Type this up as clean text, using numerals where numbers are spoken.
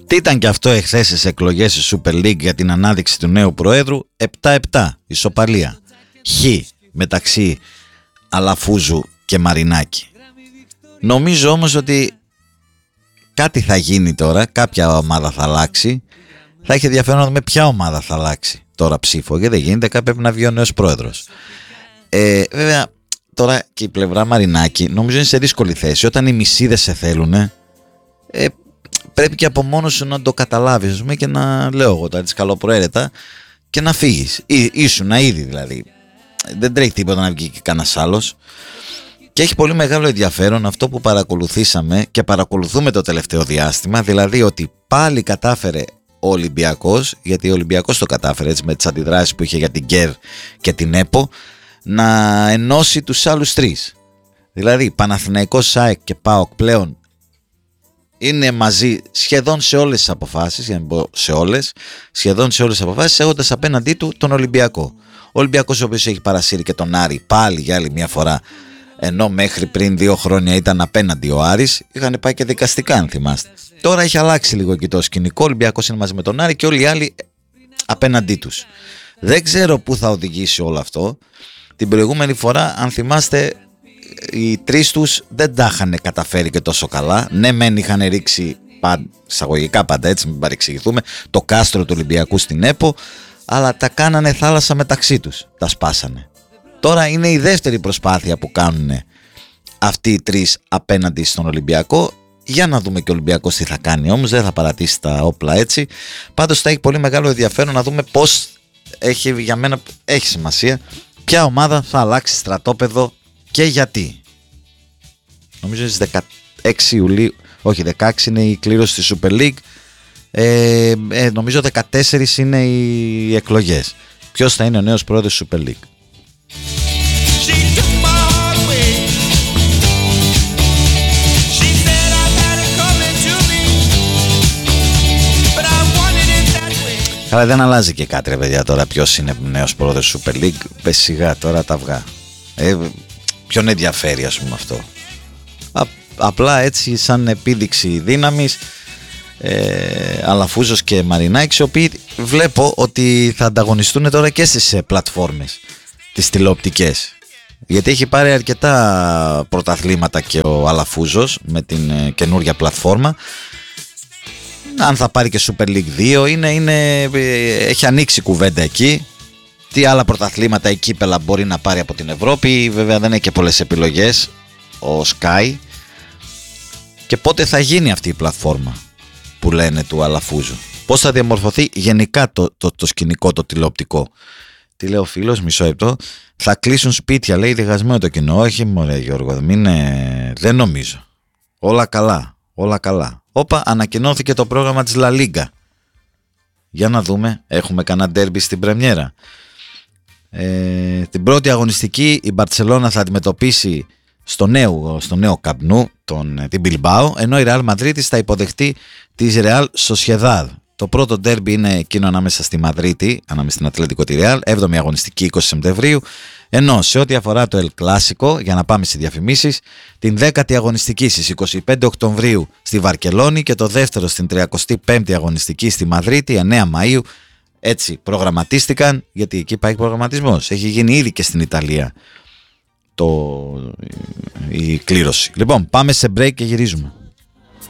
Τι ήταν και αυτό εχθές στις εκλογές της Super League για την ανάδειξη του νέου Προέδρου? 7-7, ισοπαλία. Χ μεταξύ Αλαφούζου και Μαρινάκη. Νομίζω όμως ότι κάτι θα γίνει τώρα, κάποια ομάδα θα αλλάξει. Θα έχει ενδιαφέρον να δούμε ποια ομάδα θα αλλάξει τώρα ψήφο, γιατί δεν γίνεται, κάτι πρέπει να βγει ο νέος πρόεδρος. Βέβαια τώρα και η πλευρά Μαρινάκη νομίζω είναι σε δύσκολη θέση. Όταν οι μισοί δεν σε θέλουν, πρέπει και από μόνος σου να το καταλάβεις, ας πούμε, και να λέω εγώ τώρα της καλοπροαίρετα και να φύγεις. Ήσουν ήδη δηλαδή. Δεν τρέχει τίποτα να βγει και κανένας άλλος. Και έχει πολύ μεγάλο ενδιαφέρον αυτό που παρακολουθήσαμε και παρακολουθούμε το τελευταίο διάστημα, δηλαδή ότι πάλι κατάφερε ο Ολυμπιακός, γιατί ο Ολυμπιακός το κατάφερε έτσι με τις αντιδράσεις που είχε για την ΚΕΡ και την ΕΠΟ, να ενώσει τους άλλους τρεις. Δηλαδή Παναθηναϊκός, ΑΕΚ και ΠΑΟΚ πλέον είναι μαζί σχεδόν σε όλες τις αποφάσεις, για να μην πω σε όλες, σχεδόν σε όλες τις αποφάσεις, έχοντας απέναντί του τον Ολυμπιακό. Ο Ολυμπιακός, ο οποίος έχει παρασύρει και τον Άρη πάλι για άλλη μια φορά, ενώ μέχρι πριν 2 χρόνια ήταν απέναντι ο Άρης, είχαν πάει και δικαστικά, αν θυμάστε. Τώρα έχει αλλάξει λίγο και το σκηνικό. Ο Ολυμπιακός είναι μαζί με τον Άρη και όλοι οι άλλοι απέναντί τους. Δεν ξέρω πού θα οδηγήσει όλο αυτό. Την προηγούμενη φορά, αν θυμάστε, οι τρεις τους δεν τα είχαν καταφέρει και τόσο καλά. Ναι, μεν είχαν ρίξει εισαγωγικά πάντα, έτσι μην παρεξηγηθούμε, το κάστρο του Ολυμπιακού στην ΕΠΟ, αλλά τα κάνανε θάλασσα μεταξύ τους. Τα σπάσανε. Τώρα είναι η δεύτερη προσπάθεια που κάνουν αυτοί οι τρεις απέναντι στον Ολυμπιακό. Για να δούμε και ο Ολυμπιακός τι θα κάνει, όμως δεν θα παρατήσει τα όπλα έτσι. Πάντως θα έχει πολύ μεγάλο ενδιαφέρον να δούμε πώς, για μένα έχει σημασία, ποια ομάδα θα αλλάξει στρατόπεδο και γιατί. Νομίζω στις 16 Ιουλίου, όχι 16 είναι η κλήρωση της Super League, νομίζω 14 είναι οι εκλογές. Ποιος θα είναι ο νέος πρόεδρος της Super League? Αλλά δεν αλλάζει και κάτι, ρε παιδιά, τώρα ποιος είναι νέος πρόεδρος της Super League. Πες σιγά τώρα τα αυγά. Ποιον ενδιαφέρει, ας πούμε, αυτό? Απλά έτσι σαν επίδειξη δύναμης, Αλαφούζος και Μαρινάκης, οι οποίοι βλέπω ότι θα ανταγωνιστούν τώρα και στις πλατφόρμες τις τηλεοπτικές, γιατί έχει πάρει αρκετά πρωταθλήματα και ο Αλαφούζος με την καινούργια πλατφόρμα. Αν θα πάρει και Super League 2, έχει ανοίξει κουβέντα εκεί. Τι άλλα πρωταθλήματα η κύπελα μπορεί να πάρει από την Ευρώπη? Βέβαια δεν έχει και πολλές επιλογές ο Sky. Και πότε θα γίνει αυτή η πλατφόρμα που λένε του Αλαφούζου? Πώς θα διαμορφωθεί γενικά το σκηνικό, το τηλεοπτικό? Τι λέει ο φίλος, μισό λεπτό. Θα κλείσουν σπίτια, λέει, διχασμένο το κοινό. Όχι μωρέ Γιώργο, δεν νομίζω. Όλα καλά, όλα καλά. Όπα, ανακοινώθηκε το πρόγραμμα της La Liga. Για να δούμε, έχουμε κανένα ντέρμπι στην πρεμιέρα. Την πρώτη αγωνιστική η Μπαρτσελώνα θα αντιμετωπίσει στο νέο Καμπνού την Bilbao, ενώ η Real Madrid θα υποδεχτεί τη Real Sociedad. Το πρώτο ντέρμπι είναι εκείνο ανάμεσα στη Μαδρίτη, ανάμεσα στην Ατλέτικο τη Real, 7η αγωνιστική 20 Σεπτεμβρίου, ενώ σε ό,τι αφορά το El Clásico, για να πάμε στις διαφημίσεις, την 10η αγωνιστική στις 25 Οκτωβρίου στη Βαρκελόνη και το δεύτερο στην 35η αγωνιστική στη Μαδρίτη, 9 Μαΐου. Έτσι προγραμματίστηκαν, γιατί εκεί υπάρχει προγραμματισμός. Έχει γίνει ήδη και στην Ιταλία η κλήρωση. Λοιπόν, πάμε σε break και γυρίζουμε.